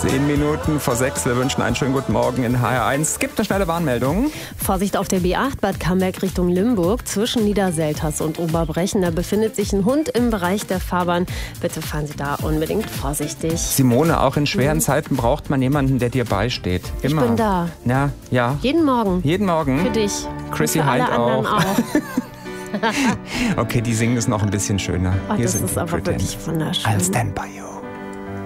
10 Minuten vor 6. Wir wünschen einen schönen guten Morgen in HR1. Es gibt eine schnelle Warnmeldung. Vorsicht auf der B8 Bad Camberg Richtung Limburg. Zwischen Niederselters und Oberbrechen. Da befindet sich ein Hund im Bereich der Fahrbahn. Bitte fahren Sie da unbedingt vorsichtig. Simone, auch in schweren Zeiten braucht man jemanden, der dir beisteht. Immer. Ich bin da. Ja. Jeden Morgen. Jeden Morgen. Für dich. Chrissy und für alle Hind anderen auch. Okay, die singen es noch ein bisschen schöner. Oh, Hier das sind ist die aber Pretend. wirklich wunderschön. I'll stand by you.